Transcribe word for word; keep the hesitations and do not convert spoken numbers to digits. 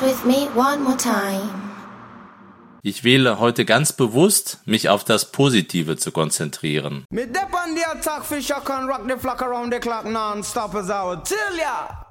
with me one more time. Ich wähle heute ganz bewusst, mich auf das Positive zu konzentrieren. Me dep on the attack, fish I can rock the flock around the clock non-stop as I would tell ya.